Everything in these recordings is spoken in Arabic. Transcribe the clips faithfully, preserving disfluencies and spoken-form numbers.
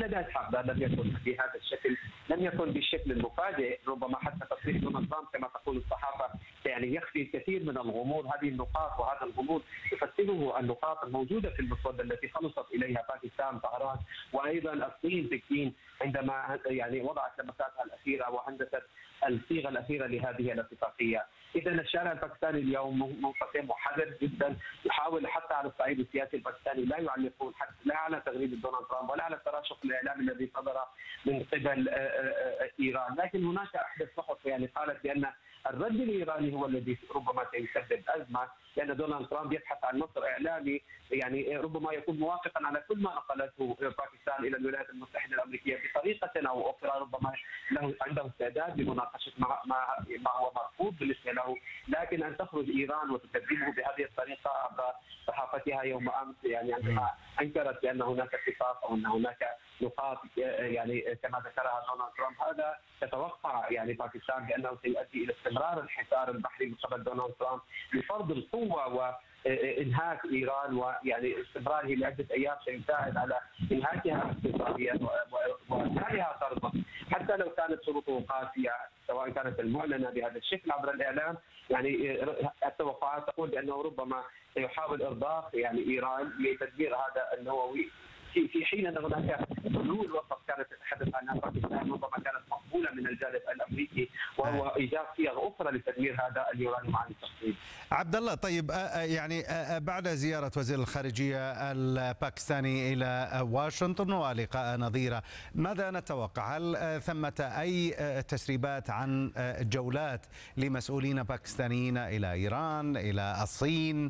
لدى اسحاق دار لم يكن بهذا الشكل، لم يكن بالشكل المفاجئ، ربما حتى تصريح دونالد ترامب كما تقول الصحافه يعني يخفي الكثير من الغموض. هذه النقاط وهذا الغموض يفسره النقاط الموجوده في المسوده التي خلصت اليها باكستان طهران، وايضا الصين بكين عندما يعني وضعت لمساتها الاخيره وهندست الصيغه الاخيره لهذه الاتفاقيه. اذا الشارع الباكستاني اليوم منقسم وحذر جدا، يحاول حتى على الصعيد السياسي الباكستاني لا يعلقون حتى لا على تغريده دونالد ترامب ولا على التراشق الاعلامي الذي صدر من قبل ايران، لكن هناك احدى الصحف يعني قالت بان الرد الايراني هو الذي ربما سيسبب ازمه، لان دونالد ترامب يبحث عن نصر اعلامي يعني ربما يكون موافقا على كل ما نقلته باكستان الى الولايات المتحده الامريكيه بطريقه او اخرى، ربما له عنده استعداد لمناقشه ما ما هو مرفوض بالنسبه له، لكن ان تخرج ايران وتكذبه بهذه الطريقه عبر صحافتها يوم امس يعني عندما انكرت بان هناك اتفاق او ان هناك نقاط يعني كما ذكرها دونالد ترامب، هذا تتوقع يعني باكستان بانه سيؤدي الى استمرار الحصار البحري من قبل دونالد ترامب لفرض القوه وانهاك ايران، ويعني استمراره لعده ايام سيساعد على انهاكها اقتصاديا وجعلها تربط، حتى لو كانت شروطه قاسيه سواء كانت المعلنه بهذا الشكل عبر الاعلام. يعني التوقعات تقول بانه ربما سيحاول ارضاء يعني ايران لتدمير هذا النووي في في حين ان هناك حلول وسط كانت تتحدث عنها باكستان ربما كانت مقبوله من الجانب الامريكي، وهو ايجاد صيغ اخرى لتدمير هذا اليورانيوم عن التخطيط. عبد الله، طيب يعني بعد زياره وزير الخارجيه الباكستاني الى واشنطن ولقاء نظيره، ماذا نتوقع؟ هل ثمه اي تسريبات عن جولات لمسؤولين باكستانيين الى ايران الى الصين؟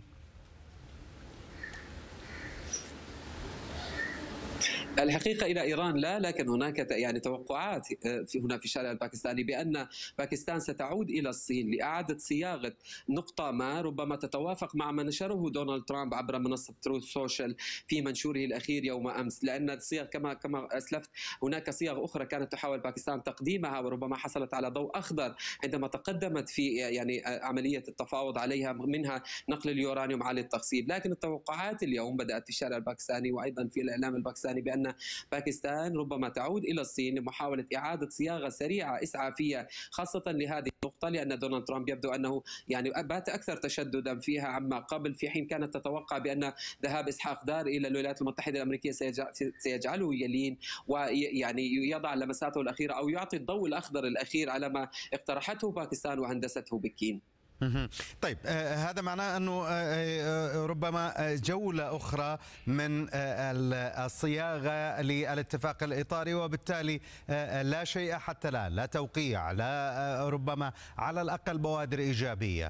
الحقيقة إلى إيران لا، لكن هناك يعني توقعات في هنا في الشارع الباكستاني بأن باكستان ستعود إلى الصين لإعادة صياغة نقطة ما ربما تتوافق مع ما نشره دونالد ترامب عبر منصة تروث سوشيال في منشوره الأخير يوم أمس، لأن الصيغ كما كما أسلفت هناك صيغ أخرى كانت تحاول باكستان تقديمها وربما حصلت على ضوء أخضر عندما تقدمت في يعني عملية التفاوض عليها، منها نقل اليورانيوم عالي التخصيب. لكن التوقعات اليوم بدأت في الشارع الباكستاني وأيضا في الإعلام الباكستاني بأن باكستان ربما تعود إلى الصين لمحاولة إعادة صياغة سريعة إسعافية خاصة لهذه النقطة، لأن دونالد ترامب يبدو أنه يعني بات أكثر تشددا فيها عما قبل، في حين كانت تتوقع بأن ذهاب إسحاق دار إلى الولايات المتحدة الأمريكية سيجعله يلين ويعني يضع لمساته الأخيرة أو يعطي الضوء الأخضر الأخير على ما اقترحته باكستان وهندسته بكين. طيب هذا معناه أنه ربما جولة أخرى من الصياغة للاتفاق الإطاري، وبالتالي لا شيء حتى الآن، لا توقيع، لا ربما على الأقل بوادر إيجابية.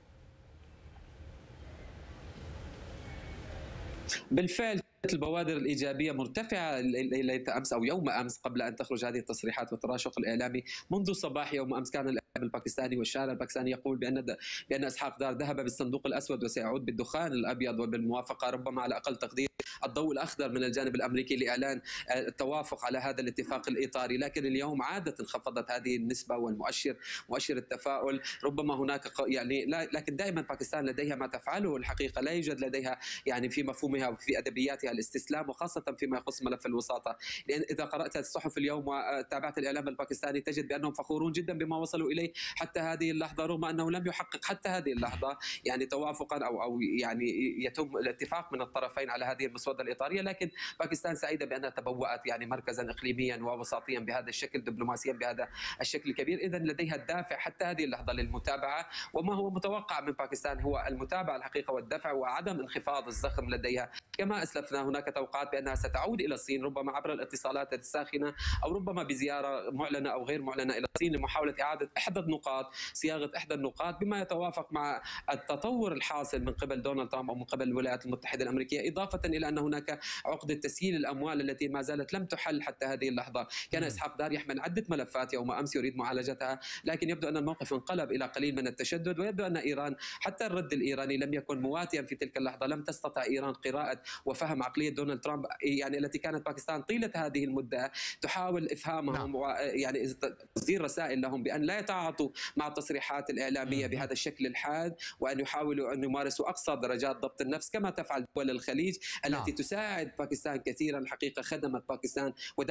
بالفعل البوادر الإيجابية مرتفعة ليلة أمس أو يوم أمس قبل أن تخرج هذه التصريحات والتراشق الإعلامي. منذ صباح يوم أمس كان الإعلام الباكستاني والشارع الباكستاني يقول بأن بأن إسحاق دار ذهب بالصندوق الأسود وسيعود بالدخان الأبيض، وبالموافقة ربما على أقل تقدير الضوء الأخضر من الجانب الأمريكي لإعلان التوافق على هذا الاتفاق الإطاري. لكن اليوم عادة انخفضت هذه النسبة والمؤشر مؤشر التفاؤل. ربما هناك يعني لا، لكن دائما باكستان لديها ما تفعله الحقيقة، لا يوجد لديها يعني في مفهومها وفي أدبياتها الاستسلام، وخاصة فيما يخص ملف الوساطة. لأن إذا قرأت الصحف اليوم وتابعت الإعلام الباكستاني تجد بأنهم فخورون جدا بما وصلوا إليه حتى هذه اللحظة، رغم أنه لم يحقق حتى هذه اللحظة يعني توافقا أو أو يعني يتم الاتفاق من الطرفين على هذه المسودة الإطارية. لكن باكستان سعيدة بأنها تبوأت يعني مركزا إقليميا ووساطيا بهذا الشكل، دبلوماسيا بهذا الشكل الكبير. إذا لديها الدافع حتى هذه اللحظة للمتابعة، وما هو متوقع من باكستان هو المتابعة الحقيقة والدفع وعدم انخفاض الزخم لديها. كما أسلفنا هناك توقعات بأنها ستعود إلى الصين ربما عبر الاتصالات الساخنة أو ربما بزيارة معلنة أو غير معلنة إلى الصين لمحاولة إعادة إحدى النقاط، صياغة إحدى النقاط بما يتوافق مع التطور الحاصل من قبل دونالد ترامب أو من قبل الولايات المتحدة الأمريكية، إضافة إلى أن هناك عقدة تسييل الأموال التي ما زالت لم تحل حتى هذه اللحظة. كان إسحاق دار يحمل عدة ملفات يوم أمس يريد معالجتها، لكن يبدو أن الموقف انقلب إلى قليل من التشدد، ويبدو أن إيران حتى الرد الإيراني لم يكن مواتيا في تلك اللحظة. لم تستطع إيران قراءة وفهم عقلية دونالد ترامب يعني التي كانت باكستان طيلة هذه المدة تحاول إفهامهم نعم. ويعني تصدير رسائل لهم بأن لا يتعاطوا مع التصريحات الإعلامية بهذا الشكل الحاد، وأن يحاولوا أن يمارسوا أقصى درجات ضبط النفس كما تفعل دول الخليج التي نعم. تساعد باكستان كثيرا. الحقيقة خدمت باكستان